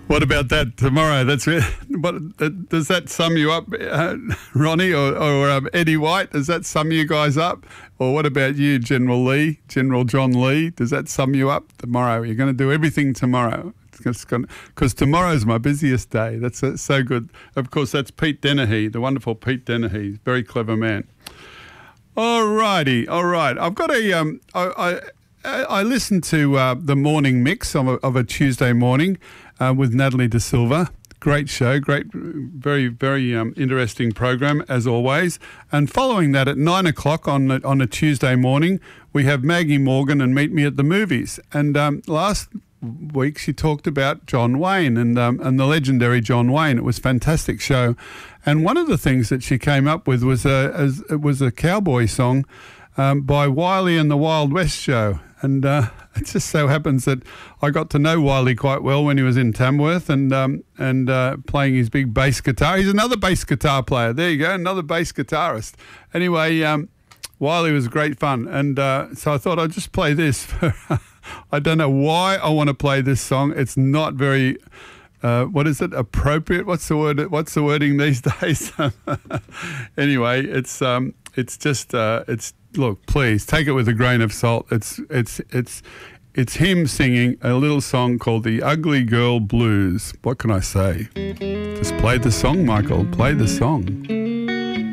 What about that tomorrow? That's it. Does that sum you up, Ronnie or Eddie White? Does that sum you guys up? Or what about you, General John Lee? Does that sum you up tomorrow? You're going to do everything tomorrow. Because tomorrow's my busiest day. That's so good. Of course, that's Pete Dennehy, the wonderful Pete Dennehy. Very clever man. All right. I've got I listened to the morning mix of a Tuesday morning with Natalie De Silva. Great show, very, very interesting program as always. And following that at 9 o'clock on a Tuesday morning, we have Maggie Morgan and Meet Me at the Movies. And last week she talked about John Wayne and the legendary John Wayne. It was a fantastic show. And one of the things that she came up with was a cowboy song by Wiley and the Wild West Show. And it just so happens that I got to know Wiley quite well when he was in Tamworth and playing his big bass guitar. He's another bass guitar player. There you go, another bass guitarist. Anyway, Wiley was great fun. And so I thought I'd just play this. I don't know why I want to play this song. It's not very... what is it? Appropriate? What's the word? What's the wording these days? Anyway, it's just look. Please take it with a grain of salt. It's him singing a little song called "The Ugly Girl Blues." What can I say? Just play the song, Michael. Play the song.